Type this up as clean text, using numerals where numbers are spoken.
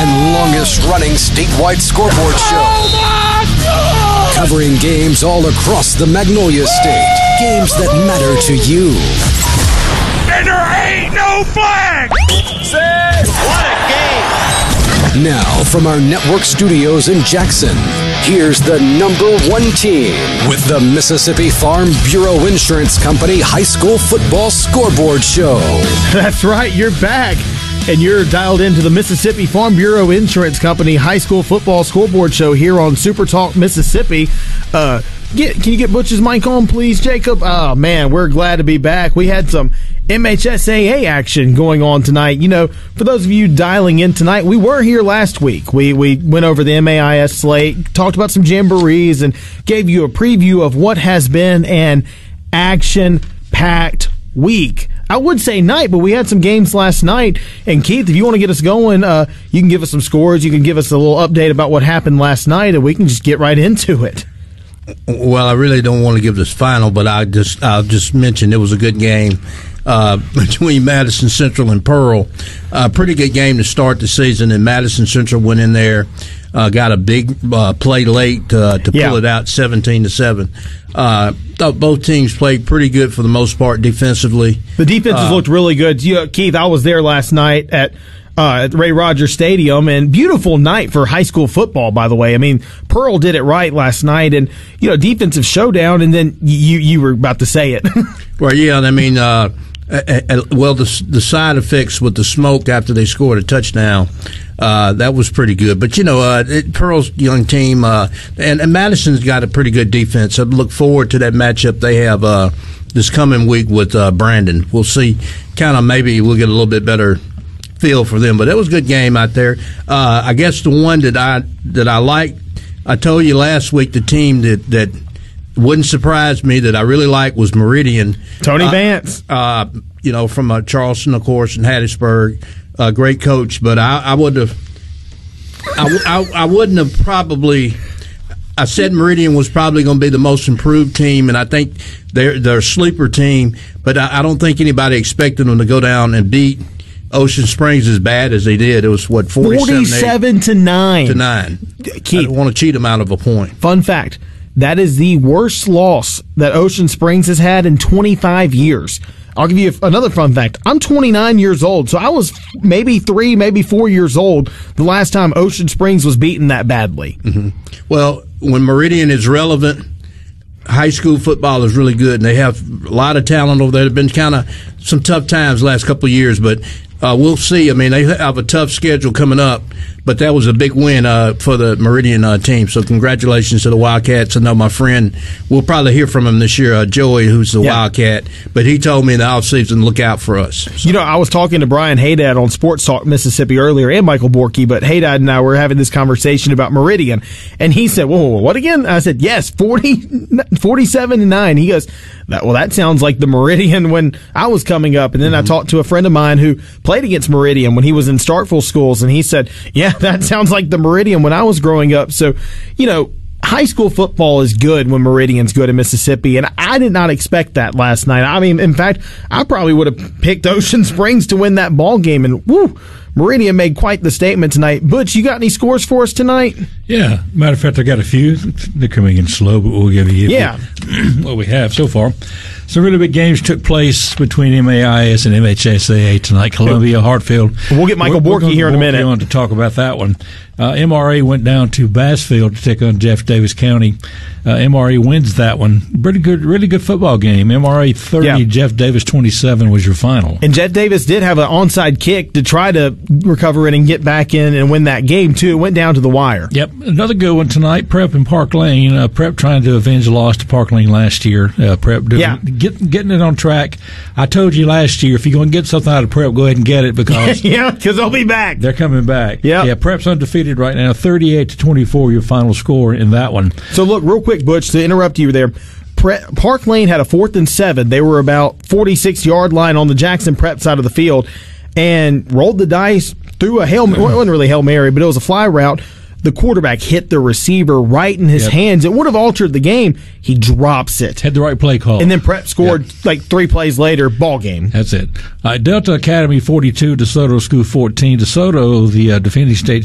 and longest-running statewide scoreboard show. Oh my God! Covering games all across the Magnolia State. Games that matter to you. And there ain't no flag! What a game! Now, from our network studios in Jackson, here's the #1 team with the Mississippi Farm Bureau Insurance Company High School Football Scoreboard Show. That's right, you're back. And you're dialed into the Mississippi Farm Bureau Insurance Company High School Football Scoreboard Show here on Super Talk Mississippi. Can you get Butch's mic on, please, Jacob? Oh, man, we're glad to be back. We had some MHSAA action going on tonight. You know, for those of you dialing in tonight, we were here last week. We went over the MAIS slate, talked about some jamborees, and gave you a preview of what has been an action-packed week. I would say night, but we had some games last night. And Keith, if you want to get us going, you can give us some scores. You can give us a little update about what happened last night, and we can just get right into it. Well, I really don't want to give this final, but I'll just mention it was a good game between Madison Central and Pearl. Pretty good game to start the season, and Madison Central went in there, got a big play late to pull it out 17-7. Thought both teams played pretty good for the most part defensively. The defenses looked really good. Keith, I was there last night at Ray Rogers Stadium, and beautiful night for high school football, by the way. I mean, Pearl did it right last night, and, defensive showdown, and then you were about to say it. Well, yeah, I mean, the side effects with the smoke after they scored a touchdown, that was pretty good. But, Pearl's young team, and Madison's got a pretty good defense. I look forward to that matchup they have this coming week with Brandon. We'll see. Kind of maybe we'll get a little bit better feel for them. But it was a good game out there. I guess the one that I liked, I told you last week, the team that wouldn't surprise me that I really liked was Meridian. Tony Vance. From Charleston, of course, and Hattiesburg. Great coach, but I wouldn't have probably. I said Meridian was probably going to be the most improved team, and I think they're a sleeper team. But I don't think anybody expected them to go down and beat Ocean Springs as bad as they did. It was 47-9 to 9. Keith, I don't want to cheat them out of a point. Fun fact: that is the worst loss that Ocean Springs has had in 25 years. I'll give you another fun fact. I'm 29 years old, so I was maybe 3, maybe 4 years old the last time Ocean Springs was beaten that badly. Mm-hmm. Well, when Meridian is relevant, high school football is really good, and they have a lot of talent over there. There have been kind of some tough times the last couple of years, but we'll see. I mean, they have a tough schedule coming up, but that was a big win for the Meridian team. So congratulations to the Wildcats. I know my friend, we'll probably hear from him this year, Joey, who's the Wildcat, but he told me in the offseason, look out for us. So. I was talking to Brian Haydad on Sports Talk Mississippi earlier, and Michael Borky, but Haydad and I were having this conversation about Meridian, and he said, whoa, what again? I said, yes, 47-9. He goes, that sounds like the Meridian when I was coming up. And then I talked to a friend of mine who played against Meridian when he was in Starkville schools, and he said, yeah, that sounds like the Meridian when I was growing up. So, high school football is good when Meridian's good in Mississippi, and I did not expect that last night. I mean, in fact, I probably would have picked Ocean Springs to win that ball game, and Meridian made quite the statement tonight. Butch, you got any scores for us tonight? Yeah. Matter of fact, I got a few. They're coming in slow, but we'll give you what we have so far. Some really big games took place between MAIS and MHSAA tonight. Columbia, Hartfield. We'll get Michael Borky here in a minute. On to talk about that one. MRA went down to Bassfield to take on Jeff Davis County. MRA wins that one. Really good football game. MRA 30, Jeff Davis 27 was your final. And Jeff Davis did have an onside kick to try to recover it and get back in and win that game, too. It went down to the wire. Yep. Another good one tonight, Prep and Park Lane. Prep trying to avenge the loss to Park Lane last year. Prep getting it on track. I told you last year, if you're going to get something out of Prep, go ahead and get it because because they'll be back. They're coming back. Yeah, Prep's undefeated right now, 38-24, your final score in that one. So look, real quick, Butch, to interrupt you there. Park Lane had a 4th and 7. They were about 46-yard line on the Jackson Prep side of the field and rolled the dice, threw a Hail Mary. Well, it wasn't really Hail Mary, but it was a fly route. The quarterback hit the receiver right in his hands. It would have altered the game. He drops it. Had the right play call. And then Prep scored like 3 plays later, ball game. That's it. Delta Academy 42, DeSoto School 14. DeSoto, the defending state